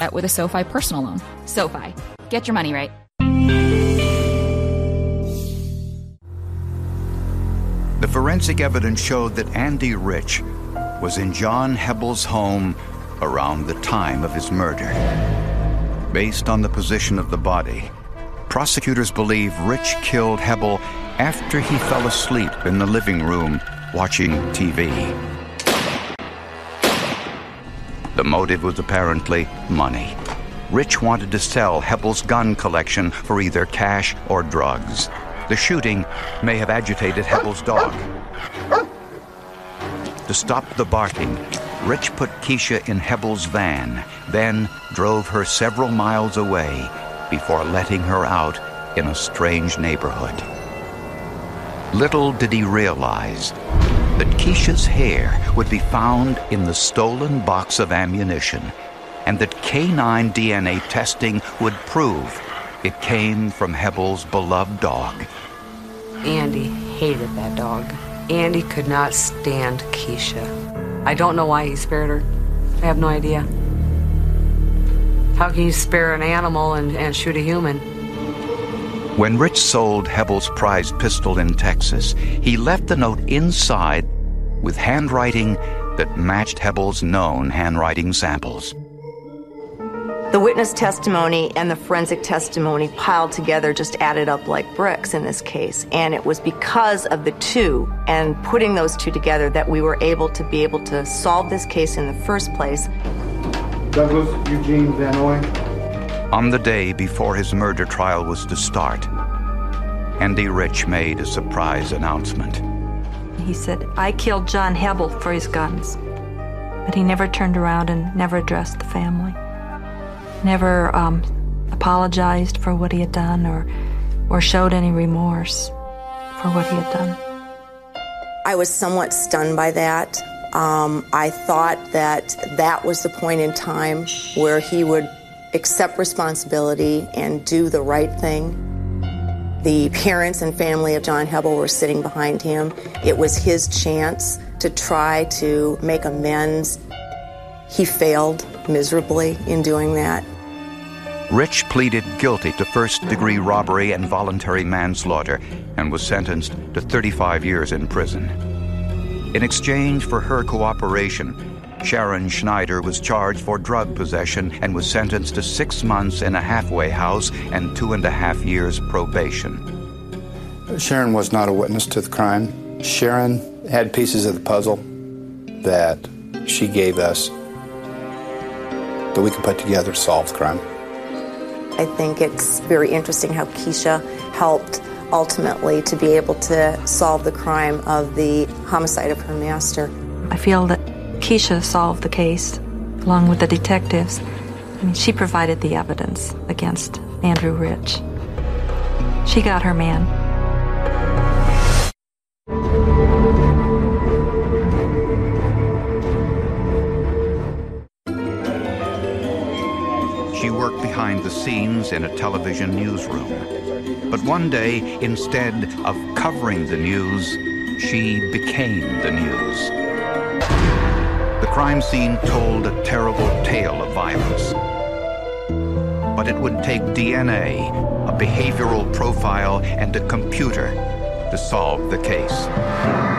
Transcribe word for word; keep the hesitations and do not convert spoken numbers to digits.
get with a SoFi personal loan. SoFi. Get your money right. The forensic evidence showed that Andy Rich was in John Hebel's home around the time of his murder. Based on the position of the body, prosecutors believe Rich killed Hebel after he fell asleep in the living room watching T V. The motive was apparently money. Rich wanted to sell Hebel's gun collection for either cash or drugs. The shooting may have agitated Hebel's dog. To stop the barking, Rich put Keisha in Hebel's van, then drove her several miles away before letting her out in a strange neighborhood. Little did he realize that Keisha's hair would be found in the stolen box of ammunition, and that canine D N A testing would prove it came from Hebel's beloved dog. Andy hated that dog. Andy could not stand Keisha. I don't know why he spared her. I have no idea. How can you spare an animal and, and shoot a human? When Rich sold Hebel's prized pistol in Texas, he left the note inside with handwriting that matched Hebel's known handwriting samples. The witness testimony and the forensic testimony piled together just added up like bricks in this case. And it was because of the two and putting those two together that we were able to be able to solve this case in the first place. Douglas Eugene Van Oy. On the day before his murder trial was to start, Andy Rich made a surprise announcement. He said, I killed John Hebel for his guns. But he never turned around and never addressed the family. Never um, apologized for what he had done or, or showed any remorse for what he had done. I was somewhat stunned by that. Um, I thought that that was the point in time where he would accept responsibility and do the right thing. The parents and family of John Hebel were sitting behind him. It was his chance to try to make amends. He failed miserably in doing that. Rich pleaded guilty to first-degree robbery and voluntary manslaughter and was sentenced to thirty-five years in prison. In exchange for her cooperation, Sharon Schneider was charged for drug possession and was sentenced to six months in a halfway house and two and a half years probation. Sharon was not a witness to the crime. Sharon had pieces of the puzzle that she gave us that we could put together to solve the crime. I think it's very interesting how Keisha helped ultimately to be able to solve the crime of the homicide of her master. I feel that Keisha solved the case along with the detectives. I mean, she provided the evidence against Andrew Rich. She got her man. She worked behind the scenes in a television newsroom. But one day, instead of covering the news, she became the news. The crime scene told a terrible tale of violence. But it would take D N A, a behavioral profile, and a computer to solve the case.